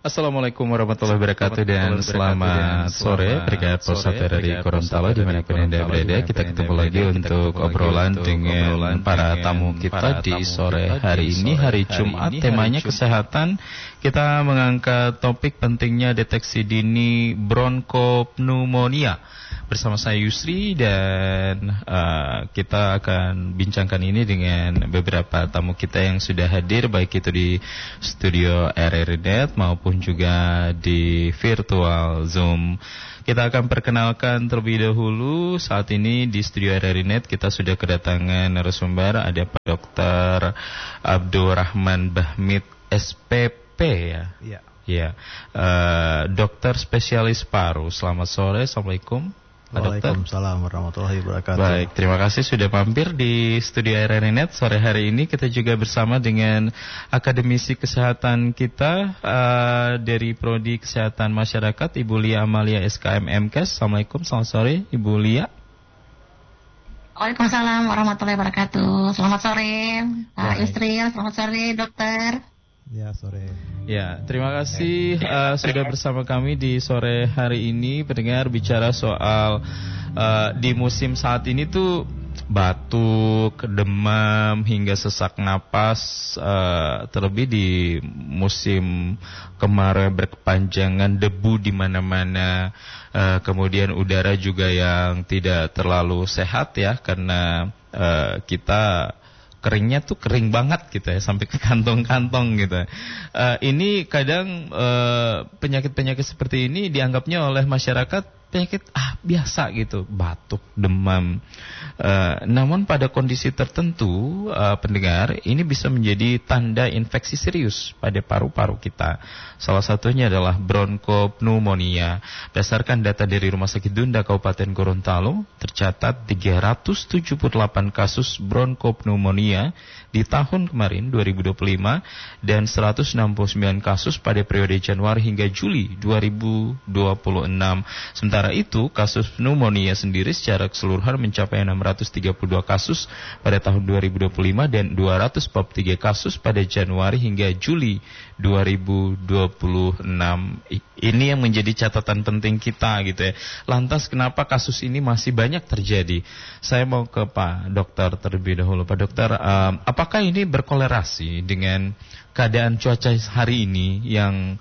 Assalamualaikum warahmatullahi wabarakatuh dan selamat sore berkat Polsat dari Gorontalo dimanapun Anda berada. Kita ketemu lagi untuk obrolan dengan para tamu kita di sore hari ini, hari Jumat. Temanya kesehatan. Kita mengangkat topik pentingnya deteksi dini bronkopneumonia. Bersama saya Yusri dan kita akan bincangkan ini dengan beberapa tamu kita yang sudah hadir, baik itu di studio RRI.net maupun juga di virtual Zoom. Kita akan perkenalkan terlebih dahulu. Saat ini di studio RRI.net kita sudah kedatangan narasumber, ada Pak Dr. Abdurrahman Bahmid SPP ya. Iya. Ya, dokter spesialis paru. Selamat sore, assalamualaikum. Waalaikumsalam warahmatullahi wabarakatuh. Baik, terima kasih sudah mampir di studio RRI.net sore hari ini. Kita juga bersama dengan akademisi kesehatan kita dari Prodi Kesehatan Masyarakat, Ibu Lia Amalia SKM MKes. Assalamualaikum, selamat sore Ibu Lia. Waalaikumsalam warahmatullahi wabarakatuh. Selamat sore Pak Yusril, selamat sore dokter. Ya, sore. Ya, terima kasih sudah bersama kami di sore hari ini. Pendengar, bicara soal di musim saat ini tuh batuk, demam, hingga sesak napas, terlebih di musim kemarau berkepanjangan, debu di mana-mana, kemudian udara juga yang tidak terlalu sehat ya, karena kita keringnya tuh kering banget gitu ya, sampai ke kantong-kantong gitu. Ini kadang penyakit-penyakit seperti ini dianggapnya oleh masyarakat penyakit biasa gitu, batuk, demam. Namun pada kondisi tertentu, pendengar, ini bisa menjadi tanda infeksi serius pada paru-paru kita. Salah satunya adalah bronkopneumonia. Berdasarkan data dari Rumah Sakit Dunda Kabupaten Gorontalo, tercatat 378 kasus bronkopneumonia di tahun kemarin 2025 dan 169 kasus pada periode Januari hingga Juli 2026. Sementara itu, kasus pneumonia sendiri secara keseluruhan mencapai 632 kasus pada tahun 2025 dan 243 kasus pada Januari hingga Juli 2026. Ini yang menjadi catatan penting kita gitu ya. Lantas kenapa kasus ini masih banyak terjadi? Saya mau ke Pak Dokter terlebih dahulu. Pak Dokter, apakah ini berkolerasi dengan keadaan cuaca hari ini yang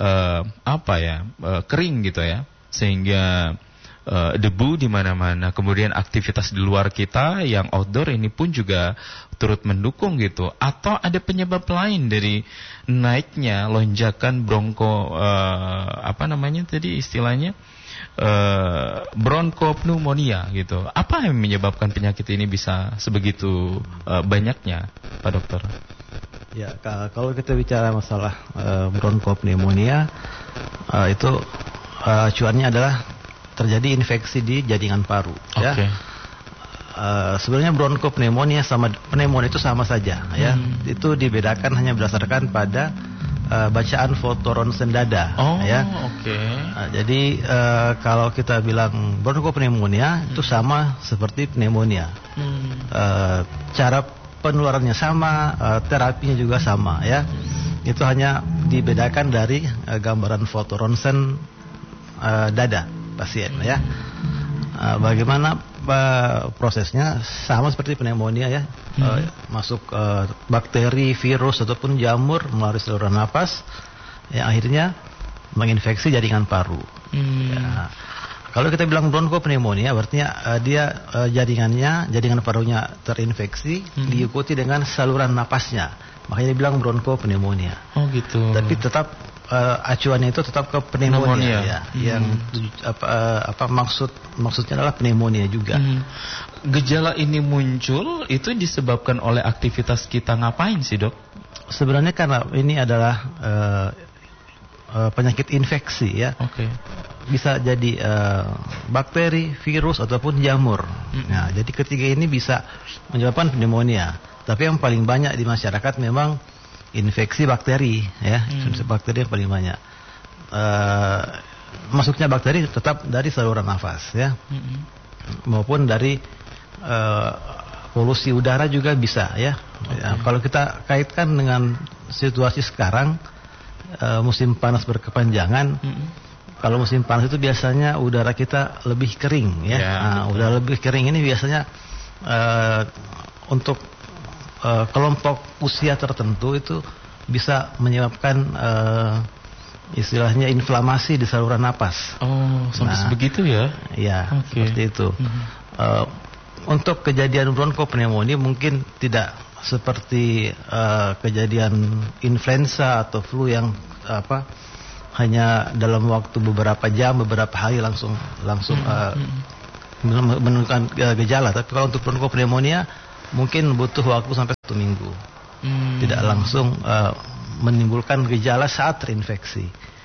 kering gitu ya, sehingga debu di mana-mana, kemudian aktivitas di luar kita yang outdoor ini pun juga turut mendukung gitu, atau ada penyebab lain dari naiknya lonjakan bronkopneumonia gitu. Apa yang menyebabkan penyakit ini bisa sebegitu banyaknya, Pak Dokter? Ya, kalau kita bicara masalah bronkopneumonia, itu acuannya adalah terjadi infeksi di jaringan paru. Okay. Ya. Sebenarnya bronkopneumonia sama pneumonia itu sama saja. Ya. Itu dibedakan hanya berdasarkan pada bacaan foto ronsen dada. Ya. Okay. Jadi kalau kita bilang bronkopneumonia itu sama seperti pneumonia. Cara penularannya sama, terapinya juga sama. Ya. Itu hanya dibedakan dari gambaran foto ronsen dada pasien ya. Bagaimana prosesnya sama seperti pneumonia ya. Masuk bakteri, virus ataupun jamur melalui saluran napas yang akhirnya menginfeksi jaringan paru. Ya. Kalau kita bilang bronkopneumonia artinya dia jaringan parunya terinfeksi diikuti dengan saluran napasnya. Makanya dibilang bronkopneumonia. Oh gitu. Tapi tetap acuannya itu tetap ke pneumonia ya. Yang maksudnya adalah pneumonia juga. Gejala ini muncul itu disebabkan oleh aktivitas kita ngapain sih, Dok? Sebenarnya karena ini adalah penyakit infeksi ya. Okay. Bisa jadi bakteri, virus ataupun jamur. Nah, jadi ketiga ini bisa menyebabkan pneumonia. Tapi yang paling banyak di masyarakat memang infeksi bakteri ya. Infeksi bakteri yang paling banyak. Masuknya bakteri tetap dari saluran nafas ya. Maupun dari polusi udara juga bisa ya. Ya, kalau kita kaitkan dengan situasi sekarang musim panas berkepanjangan. Kalau musim panas itu biasanya udara kita lebih kering ya. Udara lebih kering ini biasanya untuk kelompok usia tertentu itu bisa menyebabkan istilahnya inflamasi di saluran napas. Oh, sampai sebegitu ya? Ya, seperti itu. Untuk kejadian bronkopneumonia mungkin tidak seperti kejadian influenza atau flu yang hanya dalam waktu beberapa jam, beberapa hari langsung menunjukkan gejala. Tapi kalau untuk bronkopneumonia mungkin butuh waktu sampai 1 minggu. Tidak langsung menimbulkan gejala saat terinfeksi.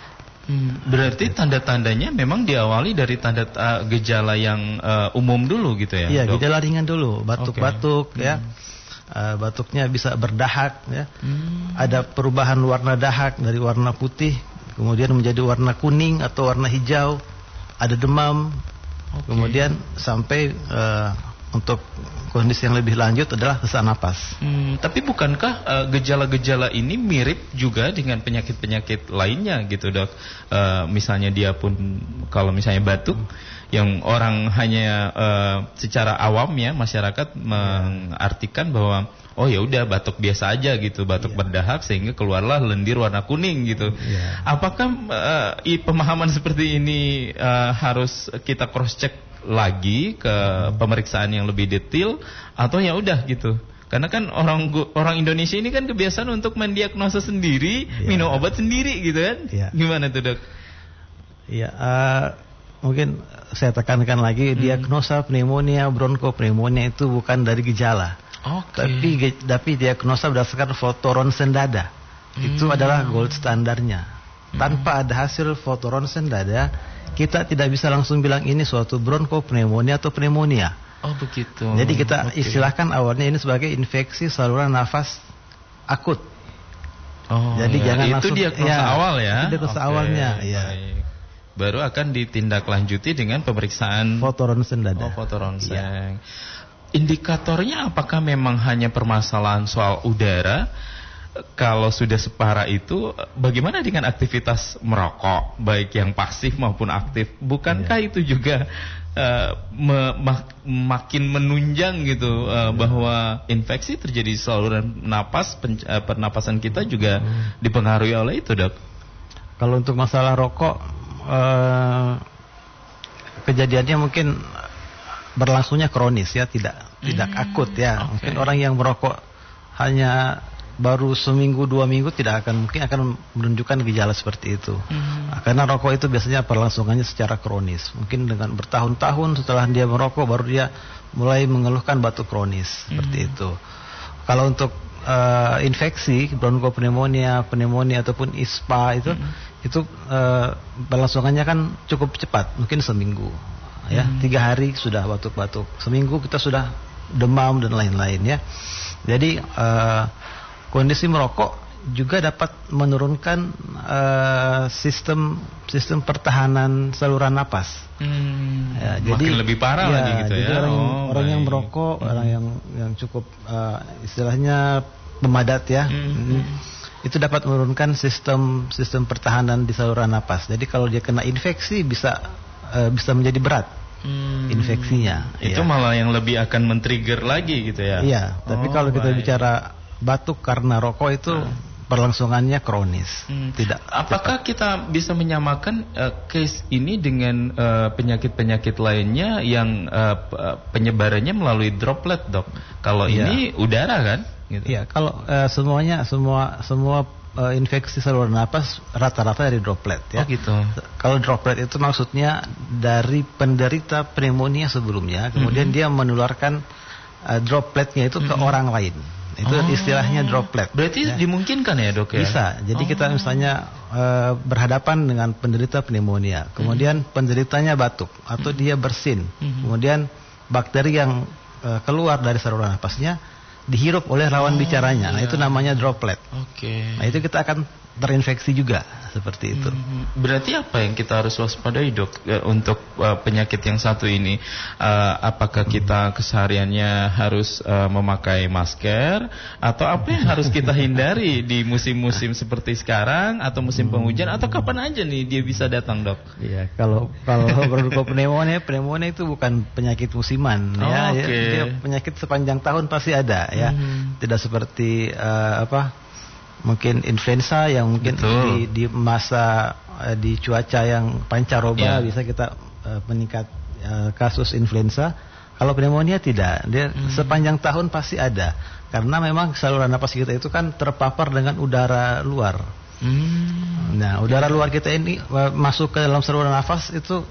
Berarti tanda-tandanya memang diawali dari tanda gejala yang umum dulu gitu ya? Iya, gejala ringan dulu, batuk-batuk ya. Batuknya bisa berdahak ya. Ada perubahan warna dahak dari warna putih kemudian menjadi warna kuning atau warna hijau, ada demam. Kemudian sampai untuk kondisi yang lebih lanjut adalah sesak napas. Tapi bukankah gejala-gejala ini mirip juga dengan penyakit-penyakit lainnya gitu dok? Misalnya dia pun kalau misalnya batuk, yang orang hanya secara awam ya masyarakat mengartikan bahwa oh ya udah batuk biasa aja gitu, batuk berdahak sehingga keluarlah lendir warna kuning gitu. Apakah pemahaman seperti ini harus kita cross check lagi ke pemeriksaan yang lebih detail atau ya udah gitu? Karena kan orang Indonesia ini kan kebiasaan untuk mendiagnosa sendiri, minum obat sendiri gitu kan? Gimana tuh dok? Ya, mungkin saya tekankan lagi, diagnosa pneumonia, bronkopneumonia itu bukan dari gejala. Tapi diagnosa berdasarkan foto ronsen dada. Itu adalah gold standarnya. Tanpa ada hasil foto ronsen dada, kita tidak bisa langsung bilang ini suatu bronkopneumonia atau pneumonia. Oh begitu. Jadi kita istilahkan awalnya ini sebagai infeksi saluran nafas akut. Jadi jangan itu langsung diagnosa awal ya. Itu diagnosa awalnya. Ya. Baru akan ditindaklanjuti dengan pemeriksaan foto ronsen dada. Foto ronsen. Indikatornya apakah memang hanya permasalahan soal udara? Kalau sudah separah itu, bagaimana dengan aktivitas merokok, baik yang pasif maupun aktif? Bukankah itu juga makin menunjang gitu bahwa infeksi terjadi saluran napas, pernapasan kita juga dipengaruhi oleh itu, dok? Kalau untuk masalah rokok, kejadiannya mungkin berlangsungnya kronis ya, tidak akut ya. Mungkin orang yang merokok hanya baru seminggu 2 minggu mungkin akan menunjukkan gejala seperti itu. Karena rokok itu biasanya berlangsungannya secara kronis. Mungkin dengan bertahun-tahun setelah dia merokok baru dia mulai mengeluhkan batuk kronis seperti itu. Kalau untuk infeksi bronkopneumonia, pneumonia ataupun ISPA itu berlangsungannya kan cukup cepat, mungkin seminggu. Ya, 3 hari sudah batuk-batuk, seminggu kita sudah demam dan lain-lain ya. Jadi kondisi merokok juga dapat menurunkan sistem pertahanan saluran napas. Jadi makin lebih parah lagi gitu jadi ya. Orang yang merokok, orang yang cukup istilahnya pemadat ya. Itu dapat menurunkan sistem pertahanan di saluran napas. Jadi kalau dia kena infeksi bisa menjadi berat. Infeksinya. Itu malah yang lebih akan men-trigger lagi gitu ya. Iya, tapi kalau kita bicara batuk karena rokok itu berlangsungannya kronis. Apakah kita bisa menyamakan case ini dengan penyakit-penyakit lainnya yang penyebarannya melalui droplet, dok? Kalau ini udara kan? Gitu. Iya, kalau semua infeksi saluran napas rata-rata dari droplet ya. Oh gitu. Kalau droplet itu maksudnya dari penderita pneumonia sebelumnya, kemudian dia menularkan dropletnya itu ke orang lain. Itu istilahnya droplet. Berarti dimungkinkan ya, dok ya? Bisa. Jadi kita misalnya berhadapan dengan penderita pneumonia, kemudian penderitanya batuk atau dia bersin, kemudian bakteri yang keluar dari saluran napasnya dihirup oleh lawan bicaranya. Nah, itu namanya droplet. Nah, itu kita akan terinfeksi juga seperti itu. Berarti apa yang kita harus waspadai, Dok, untuk penyakit yang satu ini? Apakah kita kesehariannya harus memakai masker, atau apa yang harus kita hindari di musim-musim seperti sekarang atau musim penghujan, atau kapan aja nih dia bisa datang, Dok? Iya, kalau pneumonia itu bukan penyakit musiman, ya. Okay. Dia penyakit sepanjang tahun pasti ada, ya. Tidak seperti mungkin influenza yang mungkin di masa di cuaca yang pancaroba bisa kita meningkat kasus influenza. Kalau pneumonia tidak, dia sepanjang tahun pasti ada, karena memang saluran napas kita itu kan terpapar dengan udara luar. Nah, udara luar kita ini masuk ke dalam saluran nafas itu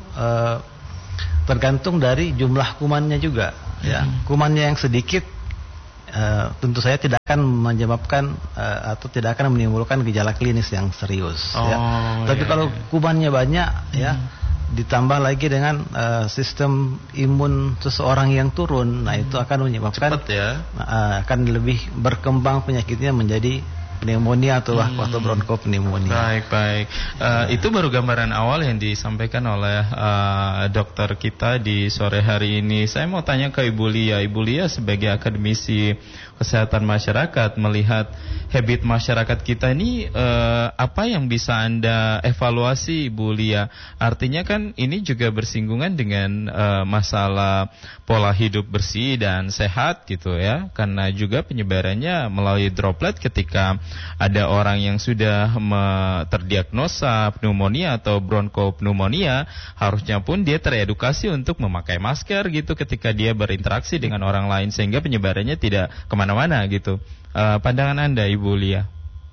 tergantung dari jumlah kumannya juga, ya. Kumannya yang sedikit tentu saja tidak akan menyebabkan atau tidak akan menimbulkan gejala klinis yang serius, ya. Tapi kalau kumannya banyak, ya, ditambah lagi dengan sistem imun seseorang yang turun, nah itu akan menyebabkan akan lebih berkembang penyakitnya menjadi pneumonia atau bronchopneumonia. Baik. Itu baru gambaran awal yang disampaikan oleh dokter kita di sore hari ini. Saya mau tanya ke Ibu Lia. Ibu Lia sebagai akademisi kesehatan masyarakat, melihat habit masyarakat kita ini, apa yang bisa Anda evaluasi, Ibu Lia? Artinya kan ini juga bersinggungan dengan masalah pola hidup bersih dan sehat gitu, ya. Karena juga penyebarannya melalui droplet ketika ada orang yang sudah terdiagnosa pneumonia atau bronchopneumonia, harusnya pun dia teredukasi untuk memakai masker gitu ketika dia berinteraksi dengan orang lain, sehingga penyebarannya tidak kemana-mana gitu. Pandangan Anda, Ibu Lia?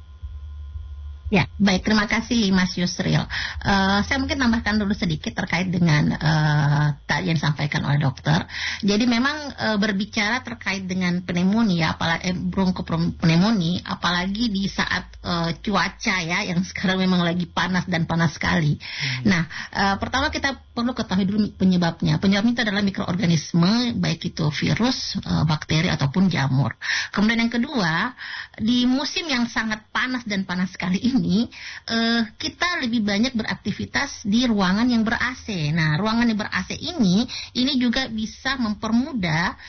Ya, baik, terima kasih Mas Yusril. Saya mungkin tambahkan dulu sedikit terkait dengan tadi yang disampaikan oleh dokter. Jadi memang berbicara terkait dengan pneumonia, apalagi bronchopneumonia, apalagi di saat cuaca, ya, yang sekarang memang lagi panas dan panas sekali. Nah, pertama kita perlu ketahui dulu penyebabnya. Penyebabnya itu adalah mikroorganisme, baik itu virus, bakteri ataupun jamur. Kemudian yang kedua, di musim yang sangat panas dan panas sekali ini, kita lebih banyak beraktivitas di ruangan yang ber-AC. Nah, ruangan yang ber-AC ini juga bisa mempermudah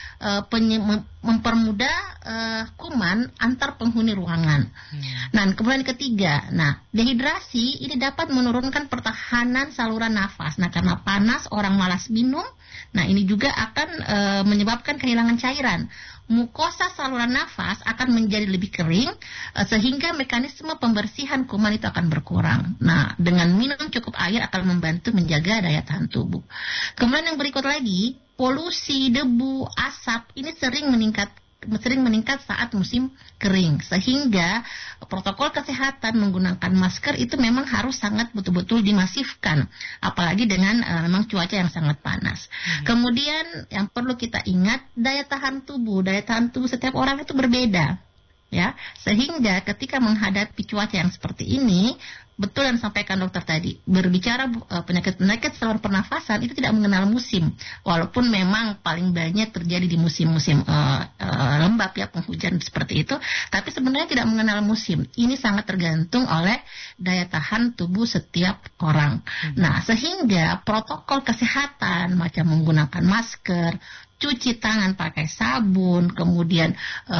kuman antar penghuni ruangan. Nah, kemudian ketiga, dehidrasi ini dapat menurunkan pertahanan saluran nafas. Nah, karena panas orang malas minum. Nah, ini juga akan menyebabkan kehilangan cairan. Mukosa saluran nafas akan menjadi lebih kering, sehingga mekanisme pembersihan kuman itu akan berkurang. Nah, dengan minum cukup air akan membantu menjaga daya tahan tubuh. Kemudian yang berikut lagi, polusi, debu, asap ini sering meningkat saat musim kering, sehingga protokol kesehatan menggunakan masker itu memang harus sangat betul-betul dimasifkan, apalagi dengan memang cuaca yang sangat panas. Kemudian yang perlu kita ingat, daya tahan tubuh setiap orang itu berbeda, ya, sehingga ketika menghadapi cuaca yang seperti ini, betul yang disampaikan dokter tadi, berbicara penyakit saluran pernafasan itu tidak mengenal musim, walaupun memang paling banyak terjadi di musim-musim lembab, ya, penghujan seperti itu, tapi sebenarnya tidak mengenal musim. Ini sangat tergantung oleh daya tahan tubuh setiap orang. Nah, sehingga protokol kesehatan macam menggunakan masker, cuci tangan pakai sabun, kemudian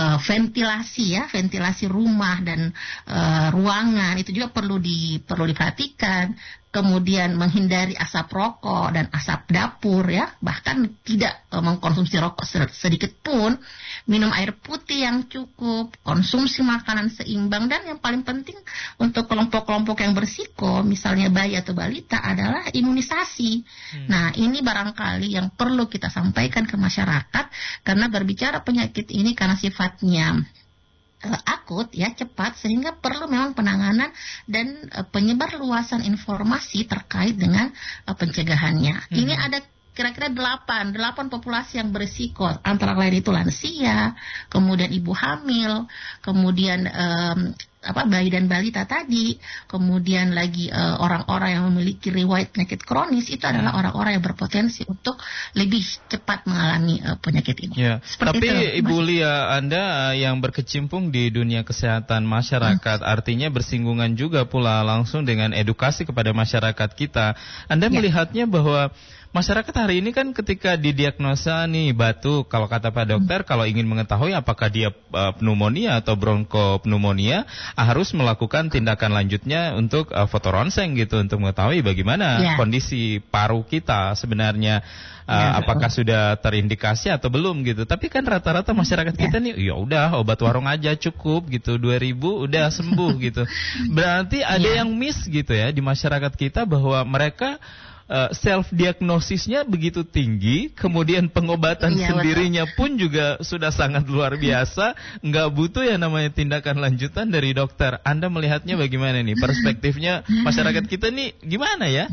ventilasi rumah dan ruangan itu juga perlu diperhatikan. Kemudian menghindari asap rokok dan asap dapur, ya, bahkan tidak mengkonsumsi rokok sedikit pun, minum air putih yang cukup, konsumsi makanan seimbang, dan yang paling penting untuk kelompok-kelompok yang berisiko, misalnya bayi atau balita, adalah imunisasi. Nah, ini barangkali yang perlu kita sampaikan ke masyarakat, karena berbicara penyakit ini karena sifatnya akut, ya, cepat, sehingga perlu memang penanganan dan penyebar luasan informasi terkait dengan pencegahannya. Ini ada kira-kira 8 populasi yang berisiko, antara lain itu lansia, kemudian ibu hamil, kemudian bayi dan balita tadi, kemudian lagi orang-orang yang memiliki riwayat penyakit kronis, itu adalah orang-orang yang berpotensi untuk lebih cepat mengalami penyakit ini. Ya. Tapi itu, Ibu Lia, Anda yang berkecimpung di dunia kesehatan masyarakat, artinya bersinggungan juga pula langsung dengan edukasi kepada masyarakat kita. Anda melihatnya bahwa masyarakat hari ini kan ketika didiagnosa nih batuk, kalau kata Pak Dokter, kalau ingin mengetahui apakah dia pneumonia atau bronkopneumonia, harus melakukan tindakan lanjutnya untuk foto ronseng gitu, untuk mengetahui bagaimana kondisi paru kita sebenarnya, apakah sudah terindikasi atau belum gitu. Tapi kan rata-rata masyarakat kita nih, ya udah obat warung aja cukup gitu, 2.000 udah sembuh gitu. Berarti ada yang miss gitu ya di masyarakat kita, bahwa mereka self-diagnosisnya begitu tinggi, kemudian pengobatan sendirinya pun juga sudah sangat luar biasa, nggak butuh yang namanya tindakan lanjutan dari dokter. Anda melihatnya bagaimana nih? Perspektifnya masyarakat kita nih gimana ya?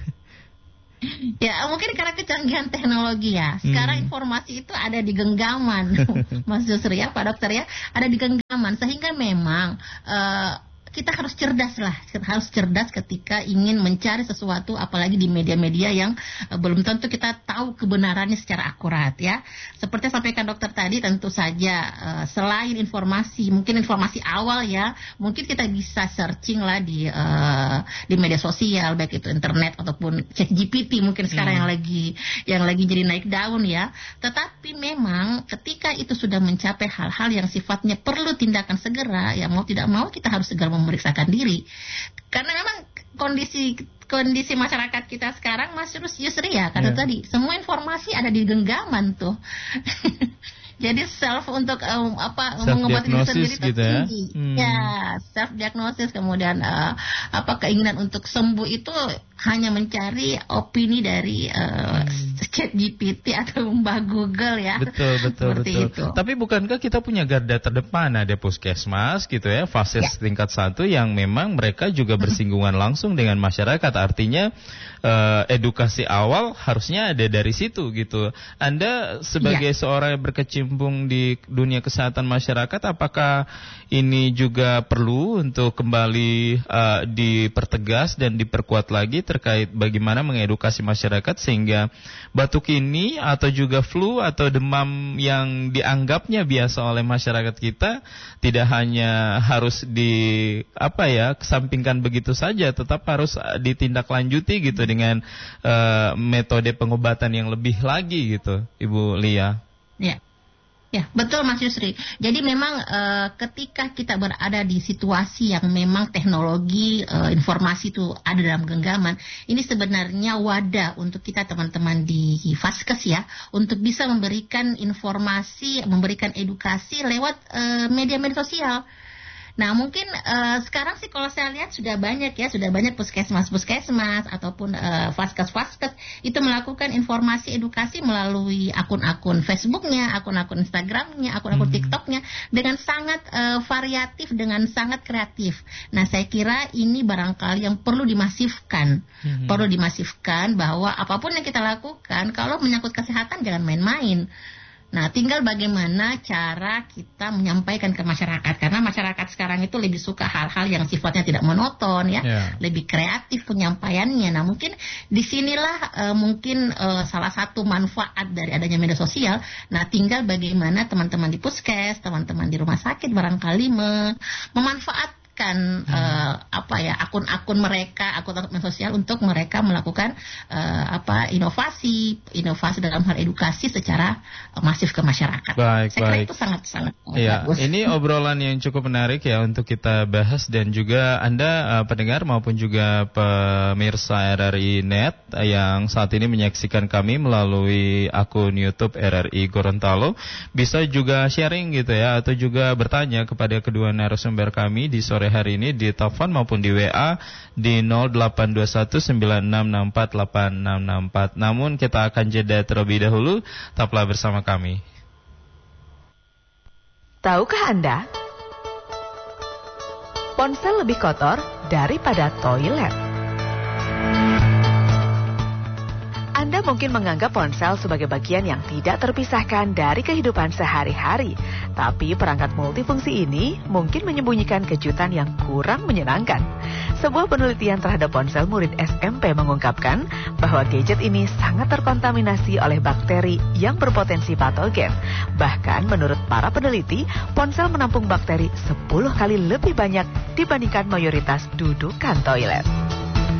Ya, mungkin karena kecanggihan teknologi ya. Sekarang informasi itu ada di genggaman, Mas Yusri ya, Pak Dokter ya, ada di genggaman, sehingga memang kita harus cerdas ketika ingin mencari sesuatu, apalagi di media-media yang belum tentu kita tahu kebenarannya secara akurat ya. Seperti yang sampaikan dokter tadi, tentu saja selain informasi, mungkin informasi awal ya, mungkin kita bisa searching lah di media sosial, baik itu internet ataupun ChatGPT mungkin sekarang yang lagi jadi naik daun ya. Tetapi memang ketika itu sudah mencapai hal-hal yang sifatnya perlu tindakan segera, ya mau tidak mau kita harus segera memeriksakan diri, karena memang kondisi masyarakat kita sekarang, Mas Yusri ya, kata tadi semua informasi ada di genggaman tuh. Jadi self untuk mengobati diri sendiri itu gitu tinggi. Ya, self diagnosis, kemudian keinginan untuk sembuh itu hanya mencari opini dari ChatGPT atau Mbak Google ya. Betul. Itu. Tapi bukankah kita punya garda terdepan, ada puskesmas gitu ya, fase tingkat 1 yang memang mereka juga bersinggungan langsung dengan masyarakat. Artinya edukasi awal harusnya ada dari situ gitu. Anda sebagai seorang yang berkecimpung di dunia kesehatan masyarakat, apakah ini juga perlu untuk kembali dipertegas dan diperkuat lagi terkait bagaimana mengedukasi masyarakat sehingga batuk ini atau juga flu atau demam yang dianggapnya biasa oleh masyarakat kita tidak hanya harus kesampingkan begitu saja, tetap harus ditindaklanjuti gitu dengan metode pengobatan yang lebih lagi gitu, Ibu Lia. Ya, betul Mas Yusri. Jadi memang ketika kita berada di situasi yang memang teknologi informasi itu ada dalam genggaman, ini sebenarnya wadah untuk kita teman-teman di Vaskes ya, untuk bisa memberikan informasi, memberikan edukasi lewat media-media sosial. Nah mungkin sekarang sih kalau saya lihat sudah banyak puskesmas ataupun vaskes itu melakukan informasi edukasi melalui akun-akun Facebooknya, akun-akun Instagramnya, akun-akun TikToknya dengan sangat variatif, dengan sangat kreatif. Nah saya kira ini barangkali yang perlu dimasifkan, bahwa apapun yang kita lakukan kalau menyangkut kesehatan jangan main-main. Nah, tinggal bagaimana cara kita menyampaikan ke masyarakat, karena masyarakat sekarang itu lebih suka hal-hal yang sifatnya tidak monoton ya, lebih kreatif penyampaiannya. Nah, mungkin disinilah salah satu manfaat dari adanya media sosial. Nah, tinggal bagaimana teman-teman di puskes, teman-teman di rumah sakit barangkali memanfaatkan akun-akun mereka, akun-akun media sosial untuk mereka melakukan inovasi dalam hal edukasi secara masif ke masyarakat. Saya kira itu sangat-sangat bagus. Ini obrolan yang cukup menarik ya untuk kita bahas, dan juga Anda pendengar maupun juga pemirsa RRI Net yang saat ini menyaksikan kami melalui akun YouTube RRI Gorontalo bisa juga sharing gitu ya, atau juga bertanya kepada kedua narasumber kami di sore hari ini di telepon maupun di WA di 082196648664. Namun kita akan jeda terlebih dahulu, tetaplah bersama kami. Tahukah Anda, ponsel lebih kotor daripada toilet? Anda mungkin menganggap ponsel sebagai bagian yang tidak terpisahkan dari kehidupan sehari-hari. Tapi perangkat multifungsi ini mungkin menyembunyikan kejutan yang kurang menyenangkan. Sebuah penelitian terhadap ponsel murid SMP mengungkapkan bahwa gadget ini sangat terkontaminasi oleh bakteri yang berpotensi patogen. Bahkan menurut para peneliti, ponsel menampung bakteri 10 kali lebih banyak dibandingkan mayoritas dudukan toilet.